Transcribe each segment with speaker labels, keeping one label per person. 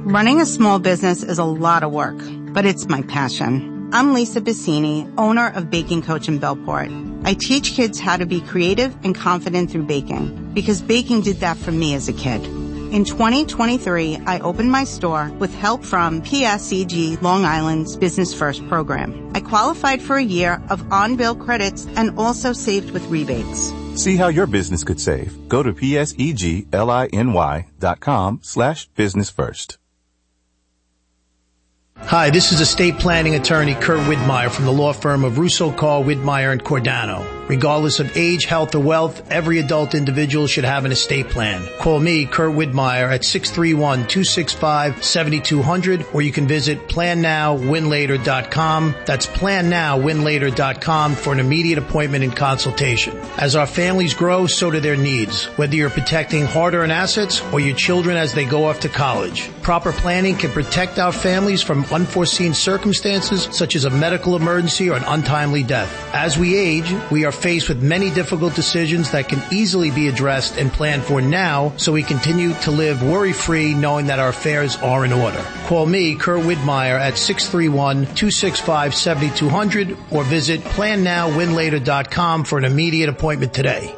Speaker 1: Running a small business is a lot of work, but it's my passion. I'm Lisa Bassini, owner of Baking Coach in Bellport. I teach kids how to be creative and confident through baking, because baking did that for me as a kid. In 2023, I opened my store with help from PSEG Long Island's Business First program. I qualified for a year of on-bill credits and also saved with rebates.
Speaker 2: See how your business could save. Go to PSEGLINY.com/businessfirst.
Speaker 3: Hi, this is estate planning attorney Kurt Widmeyer from the law firm of Russo, Carl, Widmeyer & Cordano. Regardless of age, health, or wealth, every adult individual should have an estate plan. Call me, Kurt Widmeyer, at 631-265-7200, or you can visit PlanNowWinLater.com. That's PlanNowWinLater.com for an immediate appointment and consultation. As our families grow, so do their needs, whether you're protecting hard-earned assets or your children as they go off to college. Proper planning can protect our families from unforeseen circumstances, such as a medical emergency or an untimely death. As we age, we are faced with many difficult decisions that can easily be addressed and planned for now, so we continue to live worry-free knowing that our affairs are in order. Call me, Kurt Widmeyer, at 631-265-7200 or visit PlanNowWinLater.com for an immediate appointment today.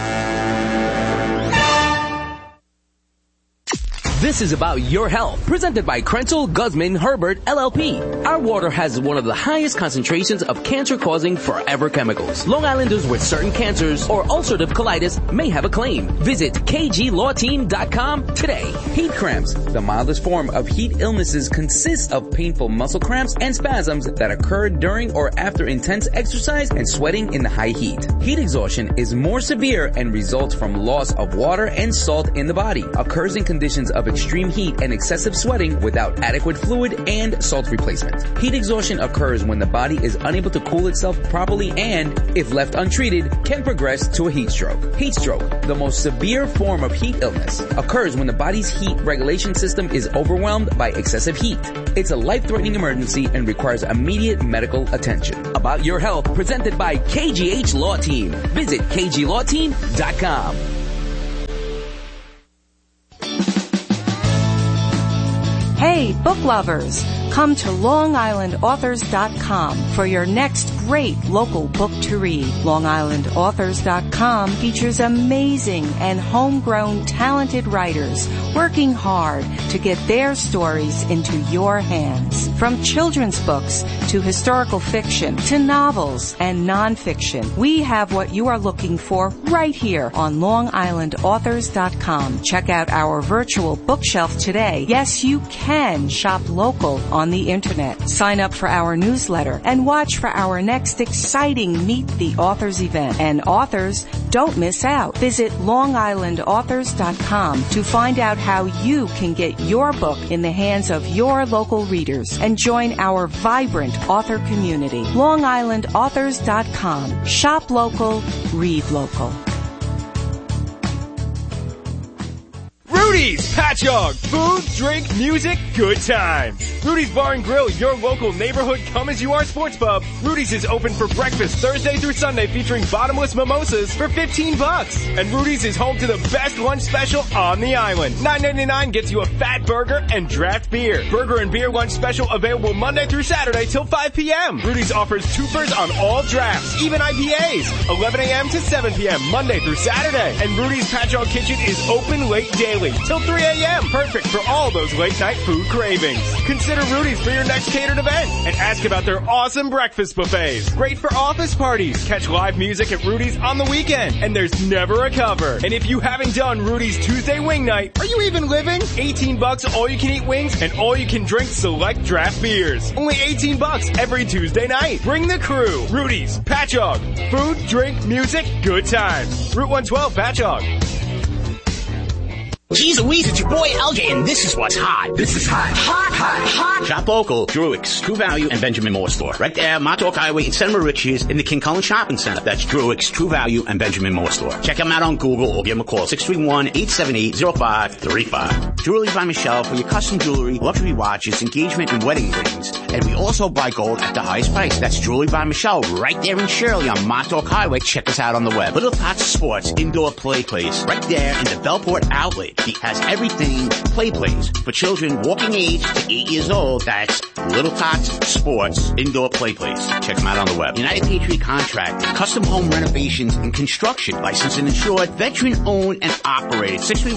Speaker 4: This is About Your Health, presented by Krenzel Guzman Herbert LLP. Our water has one of the highest concentrations of cancer-causing forever chemicals. Long Islanders with certain cancers or ulcerative colitis may have a claim. Visit KGLawTeam.com today. Heat cramps. The mildest form of heat illnesses consists of painful muscle cramps and spasms that occur during or after intense exercise and sweating in the high heat. Heat exhaustion is more severe and results from loss of water and salt in the body. Occurs in conditions of extreme heat and excessive sweating without adequate fluid and salt replacement. Heat exhaustion occurs when the body is unable to cool itself properly and, if left untreated, can progress to a heat stroke. Heat stroke, the most severe form of heat illness, occurs when the body's heat regulation system is overwhelmed by excessive heat. It's a life-threatening emergency and requires immediate medical attention. About Your Health, presented by KGH Law Team. Visit KGLawTeam.com.
Speaker 5: Hey, book lovers, come to LongIslandAuthors.com for your next great local book to read. LongIslandAuthors.com features amazing and homegrown talented writers working hard to get their stories into your hands. From children's books to historical fiction to novels and nonfiction, we have what you are looking for right here on LongIslandAuthors.com. Check out our virtual bookshelf today. Yes, you can shop local on the internet. Sign up for our newsletter and watch for our next exciting Meet the Authors event. And authors, don't miss out. Visit LongIslandAuthors.com to find out how you can get your book in the hands of your local readers and join our vibrant author community. LongIslandAuthors.com. Shop local, read local.
Speaker 6: Rudy's Patchogue. Food, drink, music, good times. Rudy's Bar and Grill, your local neighborhood come-as-you-are sports pub. Rudy's is open for breakfast Thursday through Sunday featuring bottomless mimosas for $15. And Rudy's is home to the best lunch special on the island. $9.99 gets you a fat burger and draft beer. Burger and beer lunch special available Monday through Saturday till 5 p.m. Rudy's offers twofers on all drafts, even IPAs, 11 a.m. to 7 p.m. Monday through Saturday. And Rudy's Patchogue Kitchen is open late daily till 3 a.m. Perfect for all those late night food cravings. Consider Rudy's for your next catered event and ask about their awesome breakfast buffets. Great for office parties. Catch live music at Rudy's on the weekend and there's never a cover. And if you haven't done Rudy's Tuesday Wing Night, are you even living? $18 all you can eat wings and all you can drink select draft beers. Only $18 every Tuesday night. Bring the crew. Rudy's Patchogue. Food, drink, music, good times. Route 112 Patchogue.
Speaker 7: Geez Louise, it's your boy LJ, and this is what's hot.
Speaker 8: This is hot.
Speaker 7: Hot, hot, hot. Shop local, Druick's, True Value, and Benjamin Moore Store. Right there, Montauk Highway in Center Riches in the King Cullen Shopping Center. That's Druick's, True Value, and Benjamin Moore Store. Check them out on Google or give them a call, 631-878-0535. Jewelry by Michelle for your custom jewelry, luxury watches, engagement, and wedding rings. And we also buy gold at the highest price. That's Jewelry by Michelle right there in Shirley on Montauk Highway. Check us out on the web. Little Tots Sports Indoor Play Place right there in the Bellport Outlet. He has everything play plays for children walking age to 8 years old. That's Little Tots Sports Indoor Play Place. Check them out on the web. United Patriot Contracting, custom home renovations and construction, licensed and insured, veteran-owned and operated.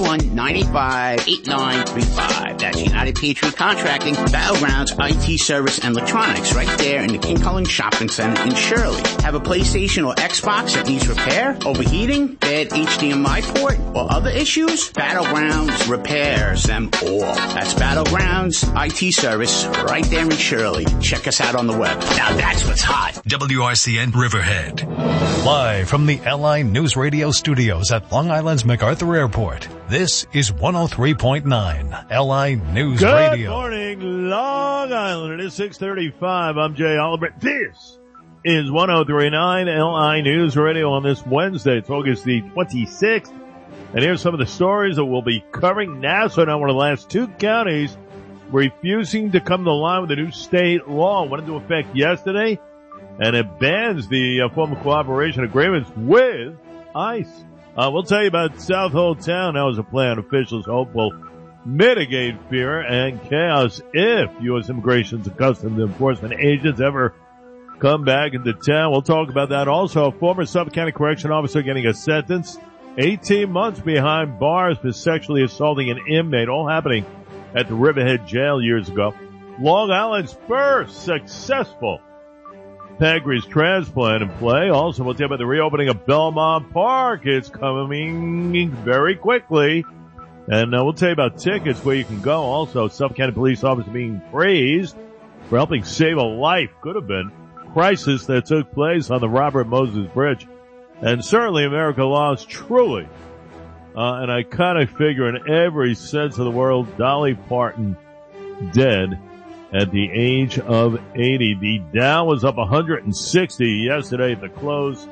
Speaker 7: 631-95-8935. That's United Patriot Contracting, Battlegrounds, IT service and electronics, right there in the King Cullen Shopping Center in Shirley. Have a PlayStation or Xbox that needs repair, overheating, bad HDMI port, or other issues? Battlegrounds repairs them all. That's Battlegrounds IT service right there in Shirley. Check us out on the web. Now that's what's hot.
Speaker 8: WRCN Riverhead. Live from the LI News Radio studios at Long Island's MacArthur Airport. This is 103.9 LI News Radio.
Speaker 9: Good morning, Long Island. It is 6:35. I'm Jay Oliver. This is 103.9 LI News Radio on this Wednesday. It's August the 26th. And here's some of the stories that we'll be covering. Nassau, now one of the last two counties refusing to come to line with the new state law. Went into effect yesterday, and it bans the formal cooperation agreements with ICE. We'll tell you about South Old Town. That was a plan officials hope will mitigate fear and chaos if U.S. Immigration's and Customs Enforcement agents ever come back into town. We'll talk about that. Also, a former Suffolk County Correction officer getting a sentence 18 months behind bars for sexually assaulting an inmate, all happening at the Riverhead Jail years ago. Long Island's first successful pancreas transplant in play. Also, we'll tell you about the reopening of Belmont Park. It's coming very quickly. And we'll tell you about tickets where you can go. Also, Suffolk County Police Officer being praised for helping save a life. Could have been crisis that took place on the Robert Moses Bridge. And certainly America lost truly an iconic figure in every sense of the word. Dolly Parton dead at the age of 80. The Dow was up 160 yesterday at the close,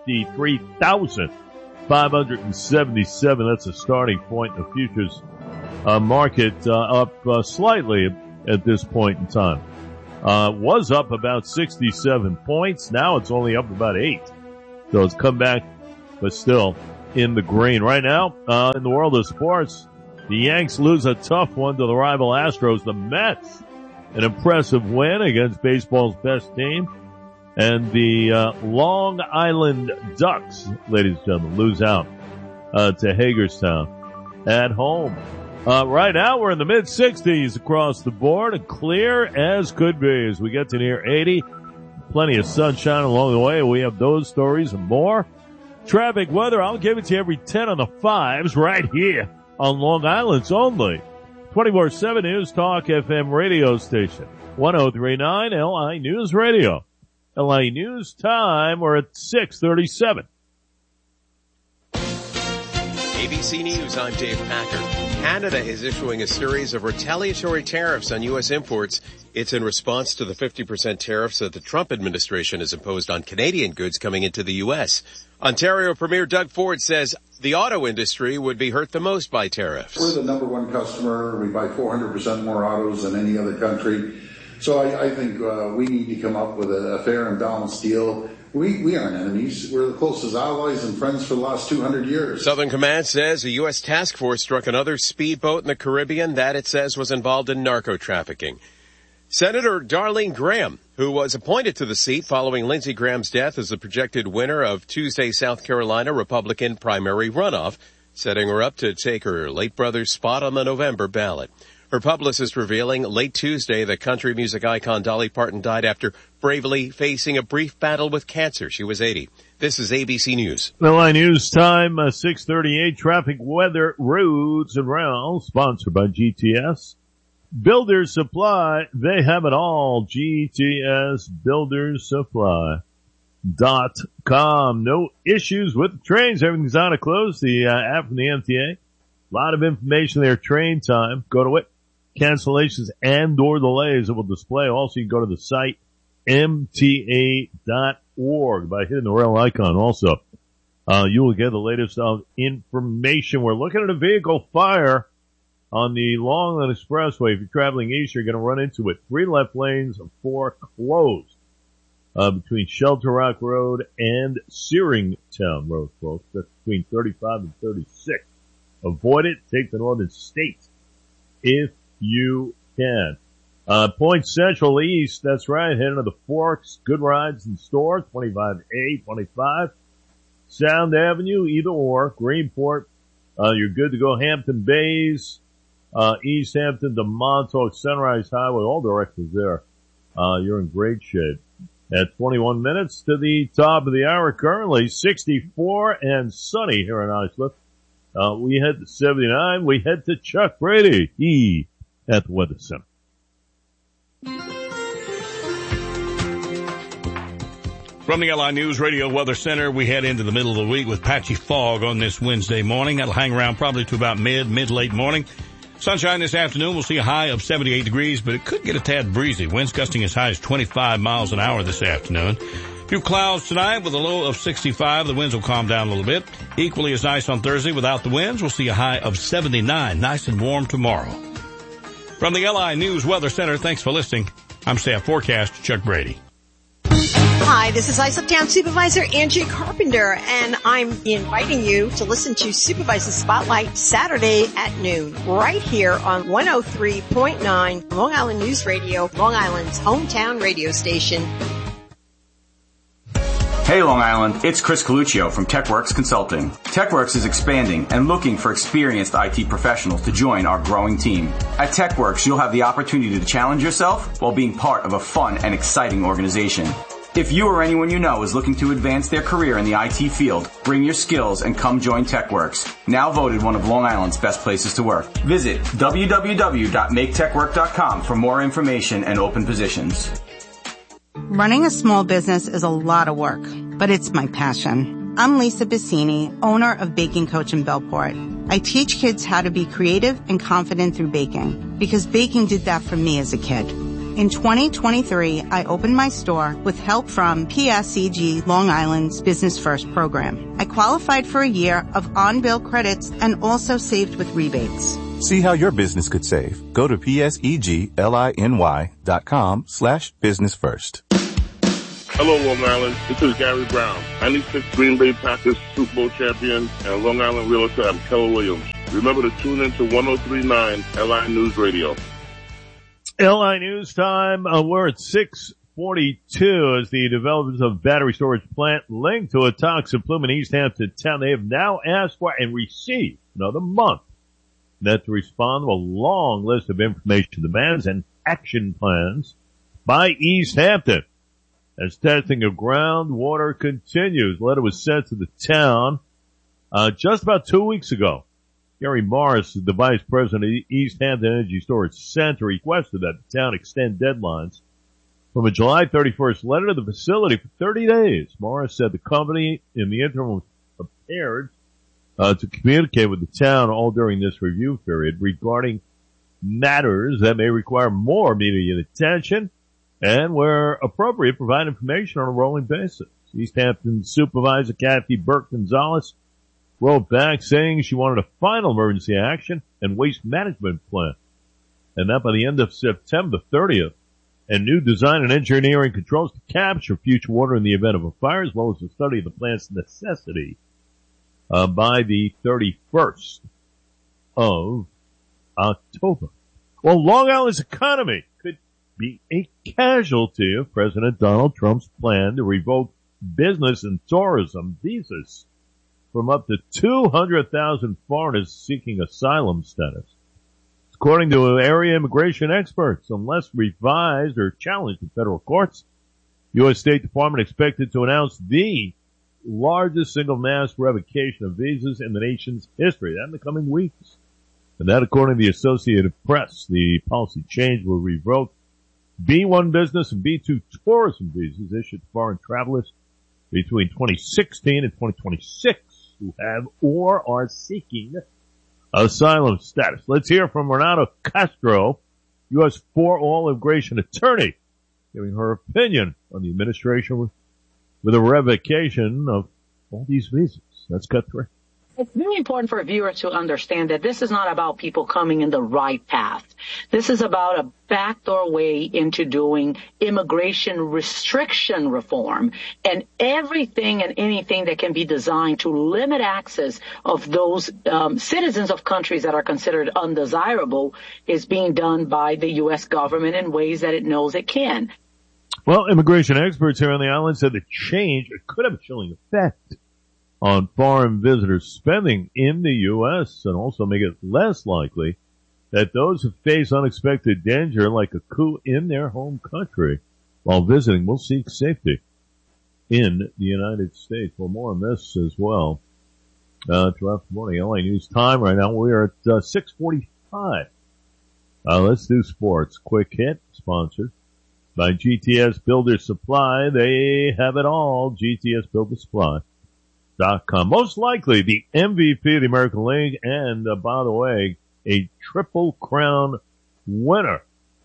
Speaker 9: 53,577. That's a starting point. The futures market up slightly at this point in time. Was up about 67 points. Now it's only up about 8. So it's come back, but still in the green. Right now, in the world of sports, the Yanks lose a tough one to the rival Astros. The Mets, an impressive win against baseball's best team. And the Long Island Ducks, ladies and gentlemen, lose out to Hagerstown at home. Right now, we're in the mid-60s across the board, and clear as could be as we get to near 80. Plenty of sunshine along the way. We have those stories and more. Traffic, weather, I'll give it to you every 10 on the 5s right here on Long Island's only 24/7 News Talk FM radio station. 103.9 LI News Radio. LI News time, we're at 6:37.
Speaker 10: ABC News, I'm Dave Packer. Canada is issuing a series of retaliatory tariffs on U.S. imports. It's in response to the 50% tariffs that the Trump administration has imposed on Canadian goods coming into the U.S. Ontario Premier Doug Ford says the auto industry would be hurt the most by tariffs.
Speaker 11: We're the number one customer. We buy 400% more autos than any other country. So I think we need to come up with a fair and balanced deal. We aren't enemies. We're the closest allies and friends for the last 200 years.
Speaker 10: Southern Command says a U.S. task force struck another speedboat in the Caribbean that it says was involved in narco-trafficking. Senator Darlene Graham, who was appointed to the seat following Lindsey Graham's death, is the projected winner of Tuesday's South Carolina Republican primary runoff, setting her up to take her late brother's spot on the November ballot. Her publicist revealing late Tuesday that country music icon Dolly Parton died after bravely facing a brief battle with cancer. She was 80. This is ABC News.
Speaker 9: LI News time, 6:38. Traffic, weather, roads, and rail, sponsored by GTS. Builders Supply, they have it all. GTS Builders Supply.com. No issues with the trains. Everything's on a close. The app from the MTA. A lot of information there. Train time. Go to it. Cancellations and or delays it will display. Also, you can go to the site mta.org by hitting the rail icon. Also, you will get the latest of information. We're looking at a vehicle fire on the Long Island Expressway. If you're traveling east, you're going to run into it. 3 left lanes, 4 closed between Shelter Rock Road and Searingtown Road, folks. That's between 35 and 36. Avoid it. Take the northern states if you can. Point Central East, that's right, heading to the Forks. Good rides in store, 25A, 25. Sound Avenue, either or. Greenport, you're good to go. Hampton Bays, East Hampton to Montauk, Sunrise Highway, all directions there. You're in great shape. At 21 minutes to the top of the hour, currently 64 and sunny here in Islip. We head to 79. We head to Chuck Brady. He at the Weather Center.
Speaker 12: From the LI News Radio Weather Center, we head into the middle of the week with patchy fog on this Wednesday morning. That'll hang around probably to about mid-late morning. Sunshine this afternoon. We'll see a high of 78 degrees, but it could get a tad breezy. Winds gusting as high as 25 miles an hour this afternoon. A few clouds tonight with a low of 65. The winds will calm down a little bit. Equally as nice on Thursday without the winds. We'll see a high of 79. Nice and warm tomorrow. From the LI News Weather Center, thanks for listening. I'm Staff Forecast Chuck Brady.
Speaker 13: Hi, this is Islip Town Supervisor Angie Carpenter, and I'm inviting you to listen to Supervisor Spotlight Saturday at noon, right here on 103.9 Long Island News Radio, Long Island's hometown radio station.
Speaker 14: Hey Long Island, it's Chris Coluccio from TechWorks Consulting. TechWorks is expanding and looking for experienced IT professionals to join our growing team. At TechWorks, you'll have the opportunity to challenge yourself while being part of a fun and exciting organization. If you or anyone you know is looking to advance their career in the IT field, bring your skills and come join TechWorks, now voted one of Long Island's best places to work. Visit www.maketechwork.com for more information and open positions.
Speaker 1: Running a small business is a lot of work, but it's my passion. I'm Lisa Bassini, owner of Baking Coach in Bellport. I teach kids how to be creative and confident through baking, because baking did that for me as a kid. In 2023, I opened my store with help from PSEG Long Island's Business First program. I qualified for a year of on-bill credits and also saved with rebates.
Speaker 2: See how your business could save. Go to PSEGLINY.com/business first.
Speaker 15: Hello, Long Island. This is Gary Brown, 96 Green Bay Packers Super Bowl champion, and Long Island realtor. I'm Keller Williams. Remember to tune in to 103.9 LI News Radio.
Speaker 9: LI News time. We're at 6:42 as the developers of battery storage plant linked to a toxic plume in East Hampton Town. They have now asked for and received another month that to respond to a long list of information demands and action plans by East Hampton as testing of groundwater continues. The letter was sent to the town just about 2 weeks ago. Gary Morris, the vice president of the East Hampton Energy Storage Center, requested that the town extend deadlines from a July 31st letter to the facility for 30 days. Morris said the company in the interim was prepared to communicate with the town all during this review period regarding matters that may require more immediate attention and, where appropriate, provide information on a rolling basis. East Hampton Supervisor Kathy Burke-Gonzalez wrote back saying she wanted a final emergency action and waste management plan, and that by the end of September 30th, and new design and engineering controls to capture future water in the event of a fire, as well as the study of the plant's necessity by the 31st of October. Well, Long Island's economy could be a casualty of President Donald Trump's plan to revoke business and tourism visas from up to 200,000 foreigners seeking asylum status. According to area immigration experts, unless revised or challenged in federal courts, U.S. State Department expected to announce the largest single mass revocation of visas in the nation's history. That in the coming weeks. And that, according to the Associated Press, the policy change will revoke B-1 business and B-2 tourism visas issued to foreign travelers between 2016 and 2026 who have or are seeking asylum status. Let's hear from Renato Castro, U.S. for-all immigration attorney, giving her opinion on the administration with a revocation of all these visas. That's cut through.
Speaker 16: It's very important for a viewer to understand that this is not about people coming in the right path. This is about a backdoor way into doing immigration restriction reform, and everything and anything that can be designed to limit access of those citizens of countries that are considered undesirable is being done by the U.S. government in ways that it knows it can.
Speaker 9: Well, immigration experts here on the island said the change could have a chilling effect on foreign visitors spending in the U.S. and also make it less likely that those who face unexpected danger like a coup in their home country while visiting will seek safety in the United States. Well, more on this as well throughout the morning. LA News time right now. We are at 6:45. Let's do sports. Quick hit, sponsored by GTS Builder Supply. They have it all. GTS Builder Supply. Most likely the MVP of the American League and, by the way, a Triple Crown winner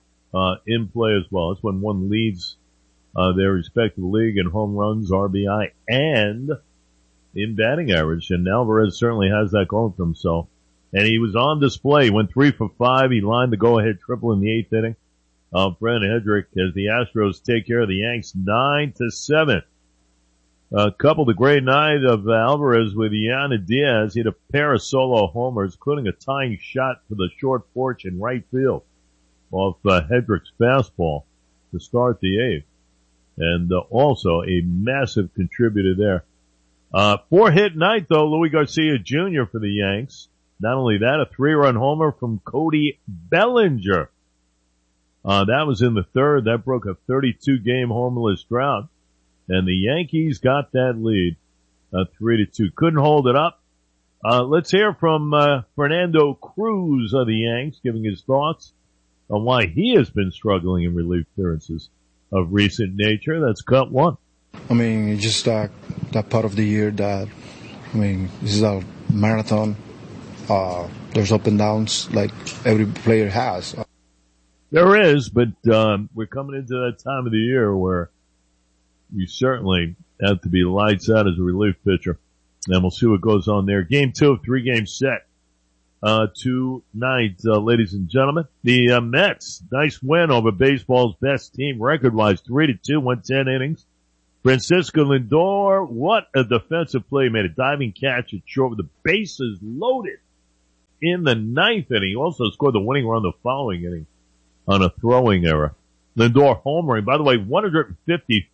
Speaker 9: in play as well. That's when one leads their respective league in home runs, RBI, and in batting average. And Alvarez certainly has that going for himself. And he was on display. He went 3 for 5. He lined the go-ahead triple in the 8th inning. Brent Hedrick as the Astros take care of the Yanks 9-7. Coupled the great night of Alvarez with Yana Diaz. He had a pair of solo homers, including a tying shot for the short porch in right field off Hedrick's fastball to start the 8th. And also a massive contributor there. 4-hit night, though, Louis Garcia Jr. for the Yanks. Not only that, a 3-run homer from Cody Bellinger. That was in the 3rd. That broke a 32-game homerless drought. And the Yankees got that lead, 3-2. Couldn't hold it up. Let's hear from Fernando Cruz of the Yanks, giving his thoughts on why he has been struggling in relief appearances of recent nature. That's cut 1.
Speaker 17: I mean, it's just that part of the year that, this is a marathon. There's up and downs like every player has.
Speaker 9: There is, but we're coming into that time of the year where you certainly have to be lights out as a relief pitcher. And we'll see what goes on there. Game 2 of 3-game set. Tonight, ladies and gentlemen, the Mets, nice win over baseball's best team record-wise, 3-2, went 10 innings. Francisco Lindor, what a defensive play. Made a diving catch at short with the bases loaded in the 9th inning. He also scored the winning run the following inning on a throwing error. Lindor homering, by the way, 154th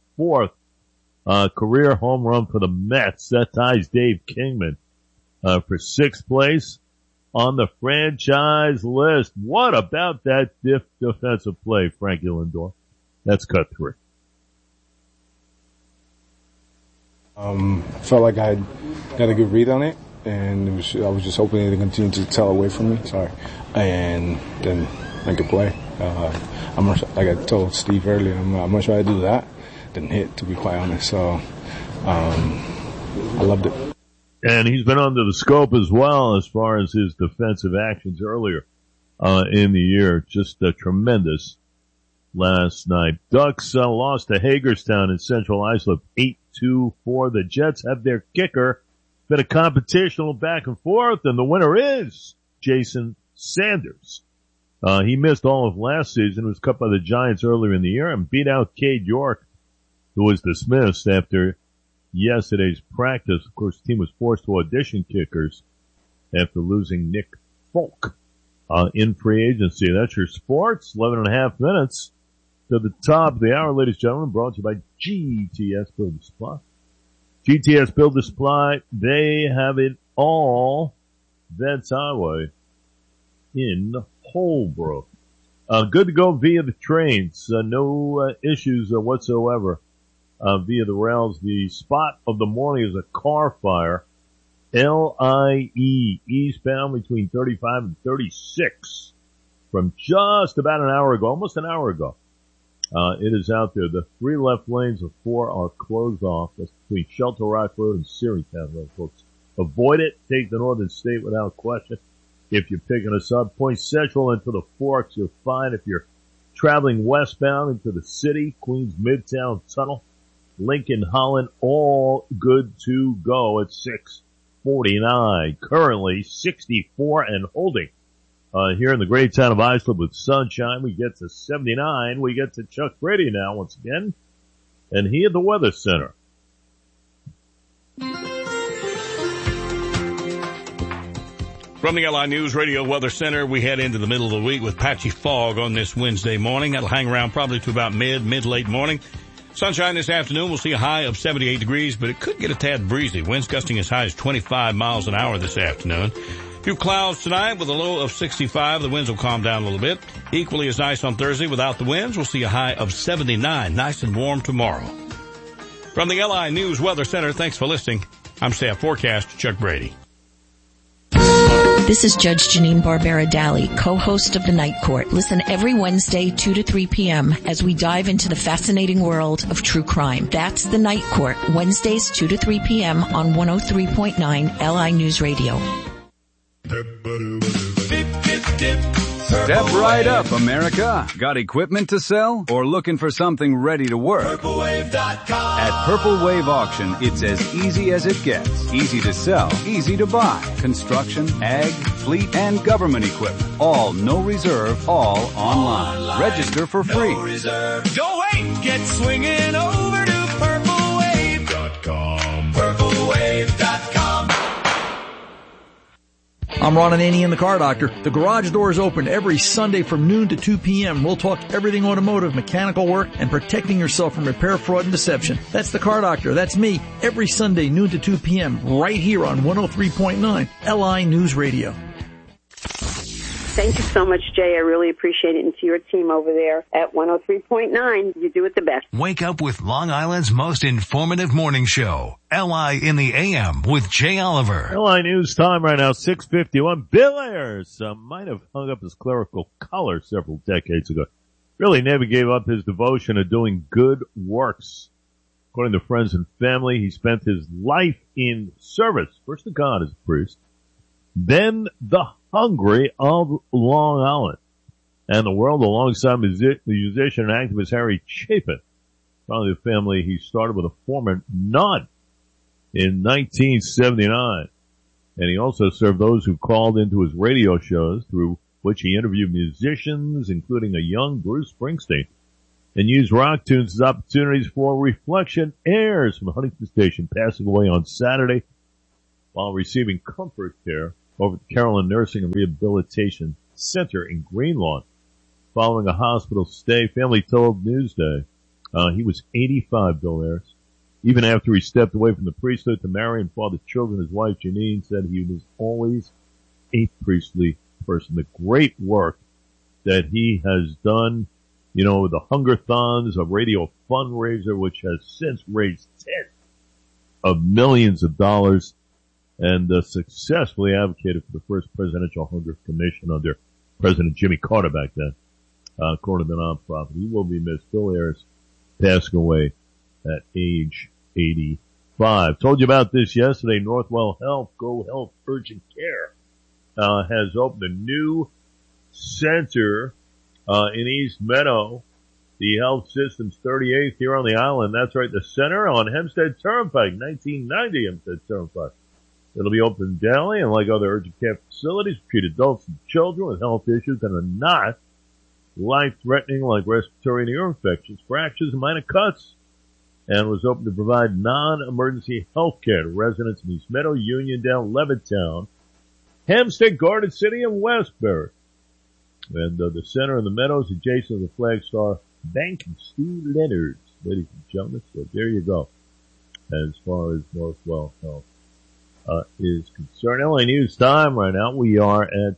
Speaker 9: career home run for the Mets. That ties Dave Kingman for 6th place on the franchise list. What about that defensive play, Frankie Lindor? That's cut 3.
Speaker 18: Felt like I had a good read on it, and I was just hoping it to continue to tell away from me. And then make a play. Like I told Steve earlier, I'm much rather do that than hit, to be quite honest. So, I loved it.
Speaker 9: And he's been under the scope as well as far as his defensive actions earlier, in the year. Just tremendous last night. Ducks, lost to Hagerstown in Central Islip 8-2-4. The Jets have their kicker. Been a competition back and forth, and the winner is Jason Sanders. He missed all of last season, was cut by the Giants earlier in the year, and beat out Cade York, who was dismissed after yesterday's practice. Of course, the team was forced to audition kickers after losing Nick Folk in free agency. That's your sports. 11.5 minutes to the top of the hour, ladies and gentlemen, brought to you by GTS Builder Supply. GTS Builder Supply, they have it all. Vets Highway in Holbrook. Good to go via the trains. No issues whatsoever via the rails. The spot of the morning is a car fire. LIE, eastbound between 35 and 36 from just about an hour ago, almost an hour ago. It is out there. The 3 left lanes of 4 are closed off. That's between Shelter Rock Road and Searytown Road, folks. Avoid it. Take the Northern State without question. If you're picking us up, Point Central into the Forks, you're fine. If you're traveling westbound into the city, Queens Midtown Tunnel, Lincoln, Holland, all good to go at 6 49. Currently 64 and holding. Here in the great town of Islip with sunshine, we get to 79. We get to Chuck Brady now once again. And he at the Weather Center.
Speaker 12: From the LI News Radio Weather Center, we head into the middle of the week with patchy fog on this Wednesday morning. That'll hang around probably to about mid-late morning. Sunshine this afternoon. We'll see a high of 78 degrees, but it could get a tad breezy. Winds gusting as high as 25 miles an hour this afternoon. A few clouds tonight with a low of 65. The winds will calm down a little bit. Equally as nice on Thursday without the winds. We'll see a high of 79. Nice and warm tomorrow. From the LI News Weather Center, thanks for listening. I'm Staff Forecast Chuck Brady.
Speaker 19: This is Judge Janine Barbera Daly, co-host of The Night Court. Listen every Wednesday, 2 to 3 p.m. as we dive into the fascinating world of true crime. That's The Night Court, Wednesdays, 2 to 3 p.m. on 103.9 LI News Radio.
Speaker 20: Step right up, America. Got equipment to sell or looking for something ready to work?
Speaker 21: PurpleWave.com.
Speaker 20: At Purple Wave Auction, it's as easy as it gets. Easy to sell, easy to buy. Construction, ag, fleet, and government equipment. All no reserve, all online. Register for free.
Speaker 21: No reserve. Don't wait. Get swinging over to PurpleWave.com. PurpleWave.com.
Speaker 22: I'm Ron Ananian, the Car Doctor. The garage door is open every Sunday from noon to 2 p.m. We'll talk everything automotive, mechanical work, and protecting yourself from repair, fraud, and deception. That's the Car Doctor. That's me. Every Sunday, noon to 2 p.m. right here on 103.9 LI News Radio.
Speaker 23: Thank you so much, Jay. I really appreciate it. And to your team over there at 103.9, you do it the best.
Speaker 8: Wake up with Long Island's most informative morning show. LI in the AM with Jay Oliver.
Speaker 9: LI News time right now, 6:51. Bill Ayers might have hung up his clerical collar several decades ago. Really never gave up his devotion to doing good works. According to friends and family, he spent his life in service, first to God as a priest, then the hungry of Long Island and the world, alongside musician and activist Harry Chapin. Probably the family he started with a former nun in 1979. And he also served those who called into his radio shows, through which he interviewed musicians, including a young Bruce Springsteen, and used rock tunes as opportunities for reflection. Ayers from Huntington Station passing away on Saturday while receiving comfort care over at the Carolyn Nursing and Rehabilitation Center in Greenlawn. Following a hospital stay, family told Newsday, he was 85, Bill Ayers. Even after he stepped away from the priesthood to marry and father children, his wife Janine said he was always a priestly person. The great work that he has done, you know, the Hungerthons, a radio fundraiser which has since raised tens of millions of dollars, and successfully advocated for the first presidential hunger commission under President Jimmy Carter back then, according to the nonprofit. He will be missed. Bill Ayers passing away at age 85. Told you about this yesterday. Northwell Health, Go Health Urgent Care, has opened a new center, in East Meadow, the health system's 38th here on the island. That's right, the center on Hempstead Turnpike, 1990 Hempstead Turnpike. It'll be open daily, and like other urgent care facilities, treat adults and children with health issues that are not life-threatening, like respiratory and ear infections, fractures, and minor cuts, and was open to provide non-emergency health care to residents in East Meadow, Uniondale, Levittown, Hempstead, Garden City, and Westbury. And the center in the Meadows, adjacent to the Flagstar Bank and Stu Leonard's, ladies and gentlemen. So there you go, as far as Northwell Health is concerned. LA News time right now. We are at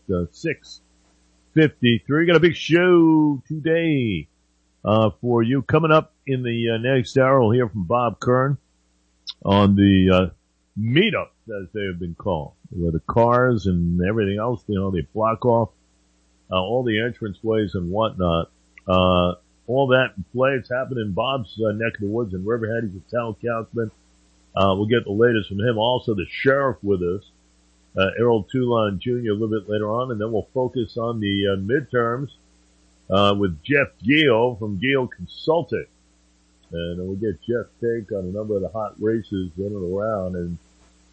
Speaker 9: 6:53. Got a big show today for you. Coming up in the next hour, we'll hear from Bob Kern on the meetups, as they have been called, where the cars and everything else, you know, they block off all the entranceways and whatnot. All that in play. It's happening in Bob's neck of the woods in Riverhead. He's a town councilman. We'll get the latest from him. Also, the sheriff with us, Errol Toulon Jr. a little bit later on, and then we'll focus on the midterms with Jeff Gill from Gill Consulting. And we'll get Jeff's take on a number of the hot races in and around. And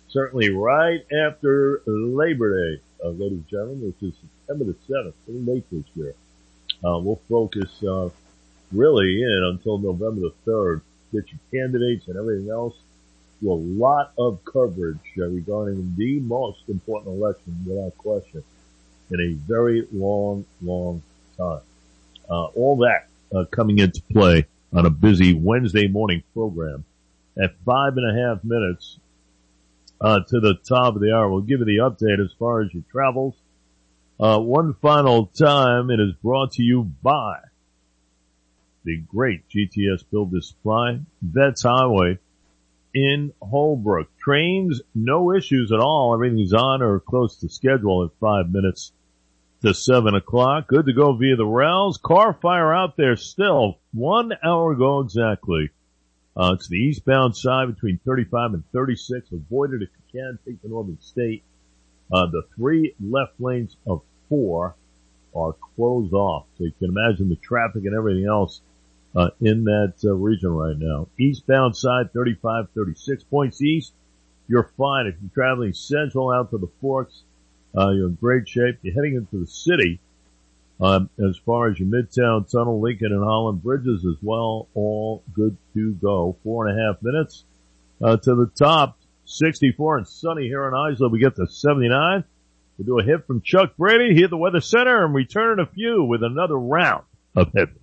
Speaker 9: certainly right after Labor Day, ladies and gentlemen, which is September the 7th, pretty late this year. We'll focus, really in until November the 3rd, get your candidates and everything else. Do a lot of coverage regarding the most important election, without question, in a very long, long time. All that coming into play on a busy Wednesday morning program at 5.5 minutes to the top of the hour. We'll give you the update as far as your travels. One final time, it is brought to you by the great GTS Builder Supply, Vets Highway in Holbrook. Trains, no issues at all. Everything's on or close to schedule at 5 minutes to 7 o'clock. Good to go via the rails. Car fire out there still. 1 hour ago exactly. It's the eastbound side between 35 and 36. Avoid it if you can. Take the Northern State. The 3 left lanes of 4 are closed off. So you can imagine the traffic and everything else in that region right now. Eastbound side, 35, 36 points east. You're fine. If you're traveling central out to the Forks, you're in great shape. You're heading into the city. As far as your Midtown Tunnel, Lincoln and Holland bridges as well, all good to go. 4.5 minutes to the top. 64 and sunny here in Islip. We get to 79. We'll do a hit from Chuck Brady here at the Weather Center and return in a few with another round of headlines.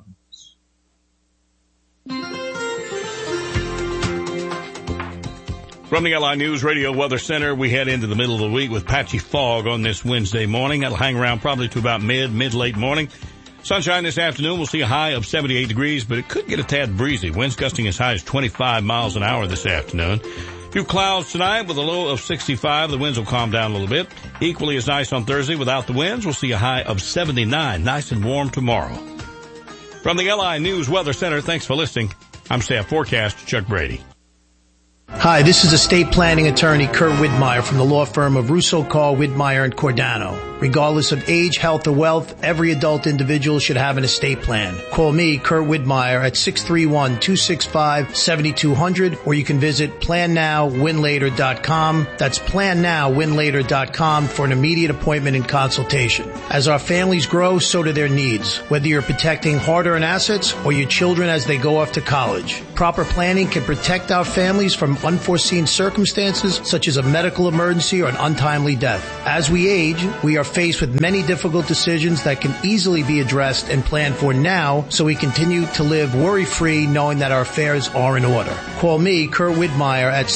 Speaker 12: From the LI News Radio Weather Center, we head into the middle of the week with patchy fog on this Wednesday morning. That'll hang around probably to about mid-late morning. Sunshine this afternoon. We'll see a high of 78 degrees, but it could get a tad breezy. Winds gusting as high as 25 miles an hour this afternoon. A few clouds tonight with a low of 65. The winds will calm down a little bit. Equally as nice on Thursday without the winds. We'll see a high of 79. Nice and warm tomorrow. From the LI News Weather Center, thanks for listening. I'm Staff Forecast Chuck Brady.
Speaker 3: Hi, this is estate planning attorney Kurt Widmeyer from the law firm of Russo, Carl, Widmeyer & Cordano. Regardless of age, health, or wealth, every adult individual should have an estate plan. Call me, Kurt Widmeyer, at 631-265-7200, or you can visit PlanNowWinLater.com. That's PlanNowWinLater.com for an immediate appointment and consultation. As our families grow, so do their needs. Whether you're protecting hard-earned assets or your children as they go off to college, proper planning can protect our families from unforeseen circumstances such as a medical emergency or an untimely death. As we age, we are faced with many difficult decisions that can easily be addressed and planned for now, so we continue to live worry-free knowing that our affairs are in order. Call me, Kurt Widmeyer, at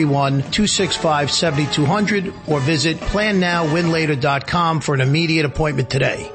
Speaker 3: 631-265-7200 or visit PlanNowWinLater.com for an immediate appointment today.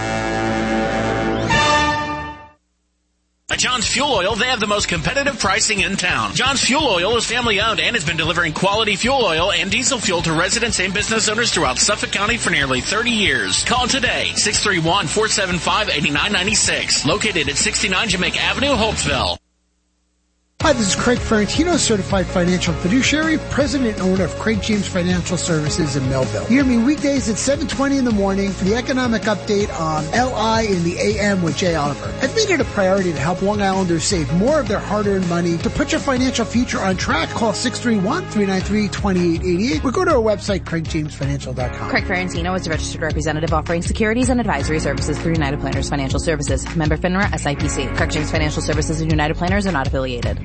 Speaker 4: At John's Fuel Oil, they have the most competitive pricing in town. John's Fuel Oil is family owned and has been delivering quality fuel oil and diesel fuel to residents and business owners throughout Suffolk County for nearly 30 years. Call today, 631-475-8996. Located at 69 Jamaica Avenue, Holtsville.
Speaker 5: Hi, this is Craig Ferrantino, Certified Financial Fiduciary, President and owner of Craig James Financial Services in Melville. Hear me weekdays at 7:20 in the morning for the economic update on LI in the AM with Jay Oliver. I've made it a priority to help Long Islanders save more of their hard-earned money. To put your financial future on track, call 631-393-2888 or go to our website, craigjamesfinancial.com.
Speaker 24: Craig Ferrantino is a registered representative offering securities and advisory services through United Planners Financial Services. Member FINRA SIPC. Craig James Financial Services and United Planners are not affiliated.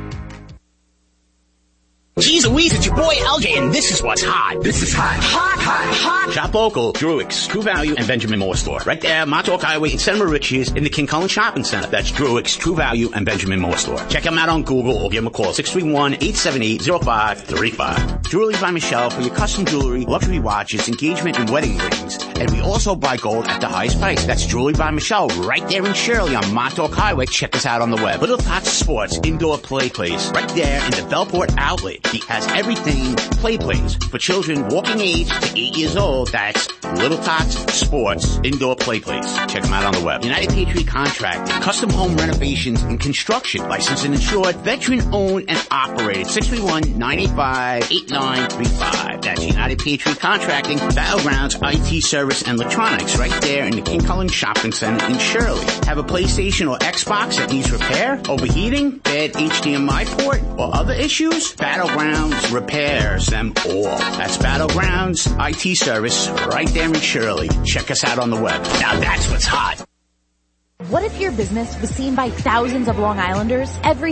Speaker 7: Geez Louise, it's your boy LJ, and this is what's hot. This is hot. Hot. Shop local, Druick's, True Value, and Benjamin Moore Store. Right there, Montauk Highway in Santa Maria in the King Cullen Shopping Center. That's Druick's, True Value, and Benjamin Moore Store. Check them out on Google or give them a call, 631-878-0535. Jewelry by Michelle for your custom jewelry, luxury watches, engagement, and wedding rings. And we also buy gold at the highest price. That's Jewelry by Michelle right there in Shirley on Montauk Highway. Check us out on the web. Little Tots Sports Indoor Play Place right there in the Bellport Outlet. He has everything play place for children walking age to 8 years old. That's Little Tots Sports Indoor Play Place. Check them out on the web. United Patriot Contracting, custom home renovations and construction, licensed and insured, veteran owned and operated. 631-985-8935. That's United United Patriot Contracting, Battlegrounds IT Service and Electronics right there in the King Cullen Shopping Center in Shirley. Have a PlayStation or Xbox that needs repair, overheating, bad HDMI port, or other issues? Battlegrounds repairs them all. That's Battlegrounds IT Service right there in Shirley. Check us out on the web. Now that's what's hot.
Speaker 6: What if your business was seen by thousands of Long Islanders every